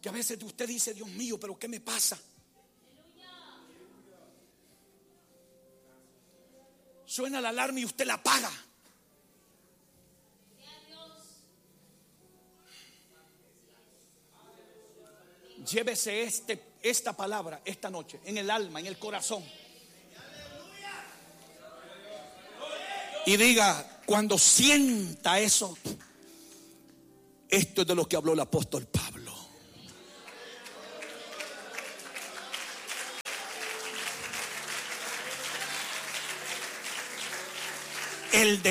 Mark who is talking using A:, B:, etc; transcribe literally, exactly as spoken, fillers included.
A: Que a veces usted dice: Dios mío, pero ¿qué me pasa? Suena la alarma y usted la apaga. Llévese este, esta palabra esta noche en el alma, en el corazón. Y diga: cuando sienta eso, esto es de lo que habló el apóstol Pablo. El de